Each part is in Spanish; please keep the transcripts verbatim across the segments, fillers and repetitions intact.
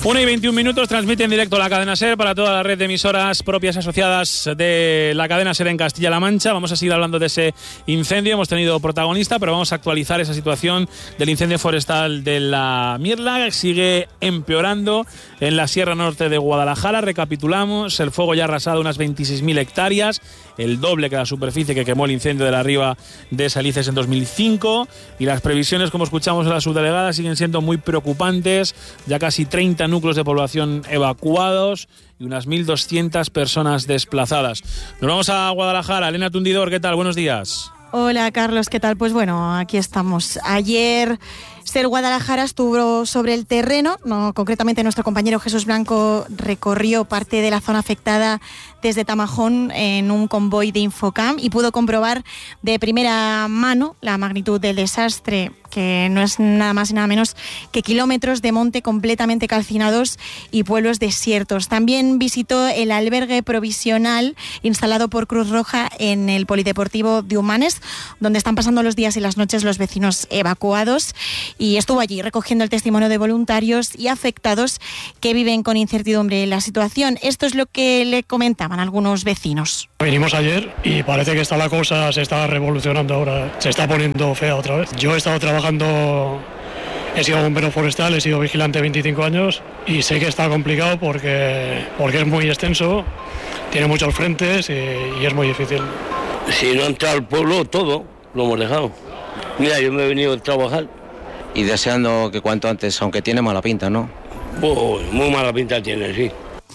una y veintiún minutos, transmite en directo la cadena SER para toda la red de emisoras propias asociadas de la cadena SER en Castilla-La Mancha. Vamos a seguir hablando de ese incendio, hemos tenido protagonista, pero vamos a actualizar esa situación del incendio forestal de la Mirla. Sigue empeorando en la Sierra Norte de Guadalajara. Recapitulamos, el fuego ya ha arrasado unas veintiséis mil hectáreas, el doble que la superficie que quemó el incendio de la Riva de Salices en dos mil cinco, y las previsiones, como escuchamos a la subdelegada, siguen siendo muy preocupantes. Ya casi treinta núcleos de población evacuados y unas mil doscientas personas desplazadas. Nos vamos a Guadalajara. Elena Tundidor, ¿qué tal? Buenos días. Hola, Carlos, ¿qué tal? Pues bueno, aquí estamos. Ayer SER Guadalajara estuvo sobre el terreno, no, concretamente nuestro compañero Jesús Blanco recorrió parte de la zona afectada desde Tamajón en un convoy de Infocam y pudo comprobar de primera mano la magnitud del desastre, que no es nada más y nada menos que kilómetros de monte completamente calcinados y pueblos desiertos. También visitó el albergue provisional instalado por Cruz Roja en el Polideportivo de Humanes, donde están pasando los días y las noches los vecinos evacuados, y estuvo allí recogiendo el testimonio de voluntarios y afectados que viven con incertidumbre la situación. Esto es lo que le comentaban algunos vecinos. Vinimos ayer y parece que está la cosa, se está revolucionando ahora, se está poniendo fea otra vez. Yo he estado trabajando, he sido bombero forestal, he sido vigilante veinticinco años y sé que está complicado porque, porque es muy extenso, tiene muchos frentes y, y es muy difícil. Si no ha entrado al pueblo, todo lo hemos dejado. Mira, yo me he venido a trabajar. Y deseando que cuanto antes, aunque tiene mala pinta, ¿no? Oh, muy mala pinta tiene, sí.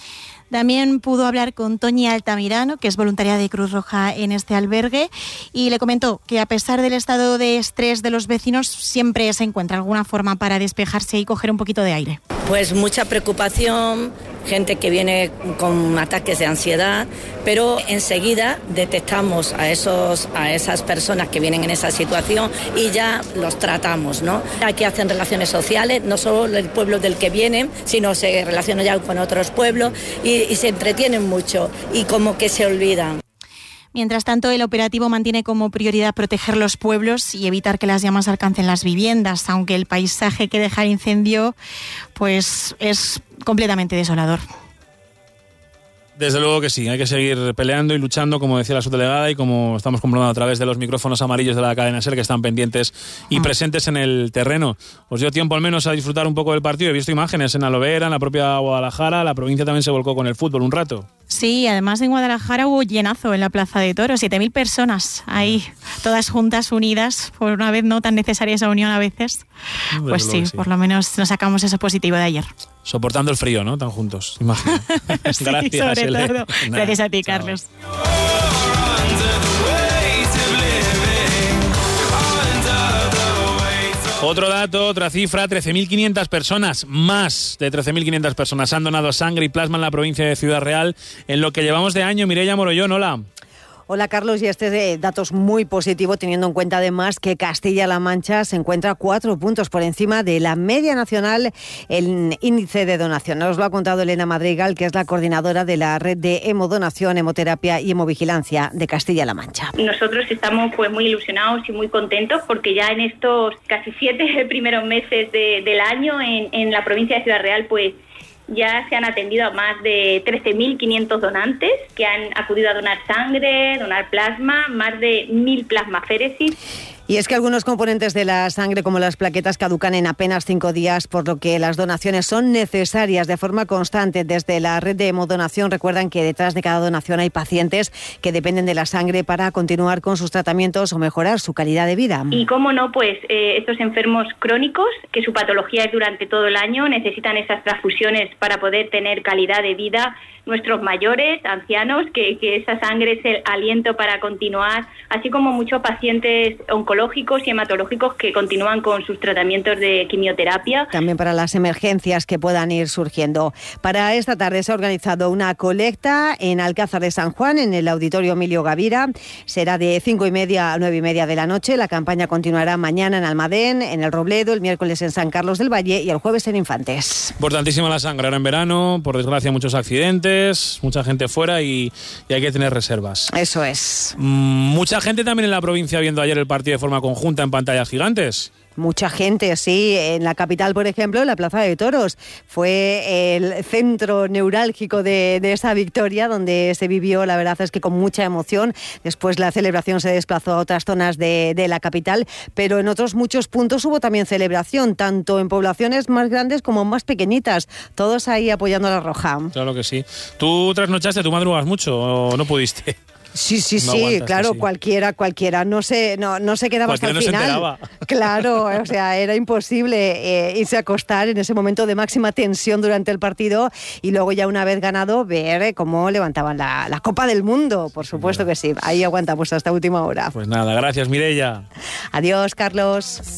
También pudo hablar con Toñi Altamirano, que es voluntaria de Cruz Roja en este albergue, y le comentó que a pesar del estado de estrés de los vecinos, siempre se encuentra alguna forma para despejarse y coger un poquito de aire. Pues mucha preocupación, gente que viene con ataques de ansiedad, pero enseguida detectamos a esos a esas personas que vienen en esa situación y ya los tratamos, ¿no? Aquí hacen relaciones sociales, no solo el pueblo del que vienen, sino se relacionan ya con otros pueblos y, y se entretienen mucho y como que se olvidan. Mientras tanto, el operativo mantiene como prioridad proteger los pueblos y evitar que las llamas alcancen las viviendas, aunque el paisaje que deja el incendio pues es completamente desolador. Desde luego que sí, hay que seguir peleando y luchando, como decía la subdelegada, y como estamos comprobando a través de los micrófonos amarillos de la cadena SER, que están pendientes y ah. presentes en el terreno. Os dio tiempo al menos a disfrutar un poco del partido. He visto imágenes en Alovera, en la propia Guadalajara. La provincia también se volcó con el fútbol un rato. Sí, además en Guadalajara hubo llenazo en la Plaza de Toros, siete mil personas ahí, todas juntas, unidas, por una vez no tan necesaria esa unión a veces. Desde pues sí, sí, por lo menos nos sacamos eso positivo de ayer. Soportando el frío, ¿no? Tan juntos, imagino. Sí, gracias, sobre Ele. todo. Nah, gracias a ti, chao. Carlos. Otro dato, otra cifra, trece mil quinientas personas, más de trece mil quinientas personas han donado sangre y plasma en la provincia de Ciudad Real en lo que llevamos de año. Mireia Morollón, hola. Hola, Carlos, y este dato es muy positivo, teniendo en cuenta además que Castilla-La Mancha se encuentra cuatro puntos por encima de la media nacional en índice de donación. Nos lo ha contado Elena Madrigal, que es la coordinadora de la red de hemodonación, hemoterapia y hemovigilancia de Castilla-La Mancha. Nosotros estamos pues muy ilusionados y muy contentos porque ya en estos casi siete primeros meses de, del año en, en la provincia de Ciudad Real, pues ya se han atendido a más de trece mil quinientos donantes que han acudido a donar sangre, donar plasma, más de mil plasmaféresis. Y es que algunos componentes de la sangre, como las plaquetas, caducan en apenas cinco días, por lo que las donaciones son necesarias de forma constante. Desde la red de hemodonación recuerdan que detrás de cada donación hay pacientes que dependen de la sangre para continuar con sus tratamientos o mejorar su calidad de vida. Y cómo no, pues eh, estos enfermos crónicos, que su patología es durante todo el año, necesitan esas transfusiones para poder tener calidad de vida. Nuestros mayores, ancianos, que, que esa sangre es el aliento para continuar, así como muchos pacientes oncológicos y hematológicos que continúan con sus tratamientos de quimioterapia. También para las emergencias que puedan ir surgiendo. Para esta tarde se ha organizado una colecta en Alcázar de San Juan, en el Auditorio Emilio Gavira. Será de cinco y media a nueve y media de la noche. La campaña continuará mañana en Almadén, en El Robledo, el miércoles en San Carlos del Valle y el jueves en Infantes. Importantísima la sangre ahora en verano, por desgracia muchos accidentes, mucha gente fuera y, y hay que tener reservas. Eso es. Mm, mucha gente también en la provincia viendo ayer el partido de forma conjunta en pantallas gigantes. Mucha gente, sí. En la capital, por ejemplo, en la Plaza de Toros, fue el centro neurálgico de, de esa victoria, donde se vivió, la verdad es que con mucha emoción. Después la celebración se desplazó a otras zonas de, de la capital, pero en otros muchos puntos hubo también celebración, tanto en poblaciones más grandes como más pequeñitas. Todos ahí apoyando a la Roja. Claro que sí. ¿Tú trasnochaste, tú madrugas mucho o no pudiste? Sí, sí, no sí, claro, sí. cualquiera, cualquiera, no se, no, no se quedaba cualquiera hasta el no final. Se enteraba. Claro, o sea, era imposible eh, irse a acostar en ese momento de máxima tensión durante el partido y luego ya una vez ganado ver eh, cómo levantaban la, la Copa del Mundo, por supuesto que sí, ahí aguantamos hasta última hora. Pues nada, gracias Mireia. Adiós, Carlos.